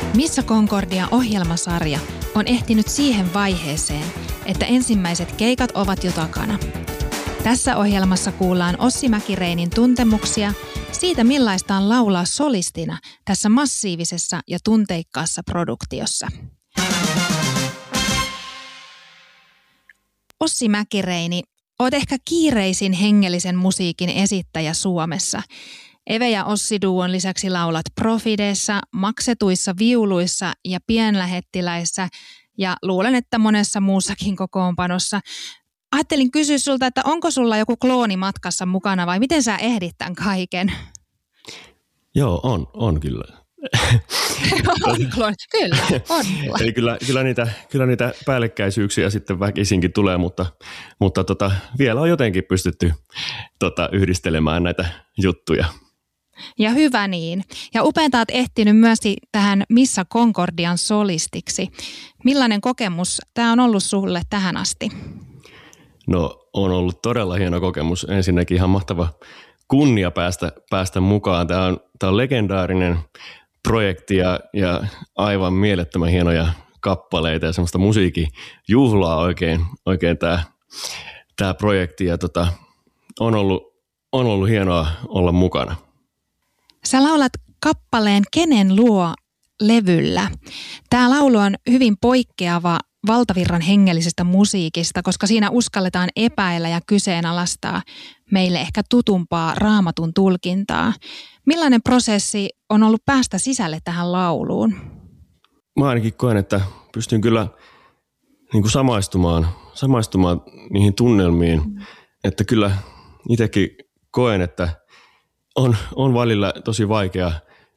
Missä Concordia -ohjelmasarja on ehtinyt siihen vaiheeseen, että ensimmäiset keikat ovat jo takana. Tässä ohjelmassa kuullaan Ossi Mäkireinin tuntemuksia siitä, millaista on laulaa solistina tässä massiivisessa ja tunteikkaassa produktiossa. Ossi Mäkireini, oot ehkä kiireisin hengellisen musiikin esittäjä Suomessa. Eve ja Ossi-duon lisäksi laulat Profideissa, Maksetuissa viuluissa ja Pienlähettiläissä ja luulen, että monessa muussakin kokoonpanossa. Ajattelin kysyä sulta, että onko sulla joku klooni matkassa mukana vai miten sä ehdit tämän kaiken? Joo, on kyllä. Kyllä, on. Eli kyllä niitä päällekkäisyyksiä sitten väkisinkin tulee, mutta vielä on jotenkin pystytty yhdistelemään näitä juttuja. Ja hyvä niin. Ja upeata olet ehtinyt myös tähän Missä Concordian solistiksi. Millainen kokemus tämä on ollut sulle tähän asti? No, on ollut todella hieno kokemus. Ensinnäkin ihan mahtava kunnia päästä mukaan. Tämä on legendaarinen projekti ja aivan mielettömän hienoja kappaleita ja semmoista musiikin juhlaa oikein tämä projekti. Ja on ollut hienoa olla mukana. Sä laulat kappaleen Kenen luo -levyllä. Tämä laulu on hyvin poikkeava valtavirran hengellisestä musiikista, koska siinä uskalletaan epäillä ja kyseenalaistaa meille ehkä tutumpaa Raamatun tulkintaa. Millainen prosessi on ollut päästä sisälle tähän lauluun? Mä ainakin koen, että pystyn kyllä niin kuin samaistumaan niihin tunnelmiin. Että kyllä itsekin koen, että on välillä tosi vaikea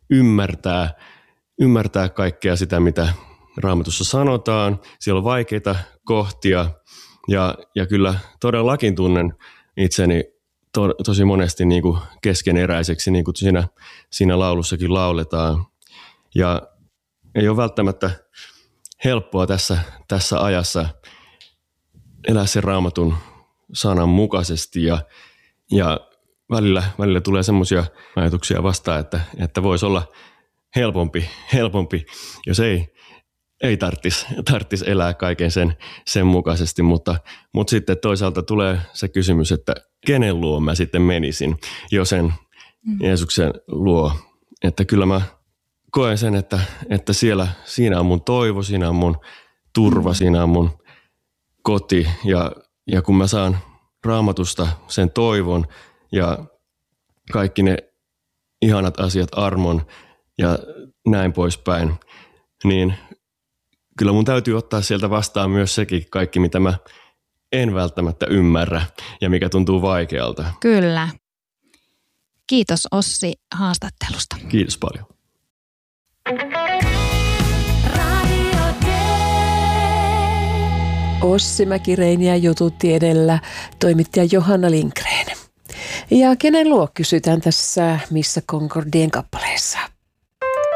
ymmärtää kaikkea sitä, mitä Raamatussa sanotaan. Siellä on vaikeita kohtia ja kyllä todellakin tunnen itseni tosi monesti niin kuin keskeneräiseksi, niin kuin siinä laulussakin lauletaan. Ja ei ole välttämättä helppoa tässä ajassa elää sen Raamatun sanan mukaisesti ja välillä tulee semmoisia ajatuksia vastaan, että voisi olla helpompi, jos ei tarvitsisi elää kaiken sen mukaisesti, mutta sitten toisaalta tulee se kysymys, että kenen luo mä sitten menisin jo sen Jeesuksen luo. Että kyllä mä koen sen, että siinä on mun toivo, siinä on mun turva, siinä on mun koti ja kun mä saan Raamatusta sen toivon ja kaikki ne ihanat asiat, armon ja näin poispäin, niin kyllä mun täytyy ottaa sieltä vastaan myös sekin kaikki, mitä mä en välttämättä ymmärrä ja mikä tuntuu vaikealta. Kyllä. Kiitos Ossi haastattelusta. Kiitos paljon. Ossi Mäkireini ja jututti edellä toimittaja Johanna Lindgren. Ja kenen luo kysytään tässä Missä Concordien kappaleessa?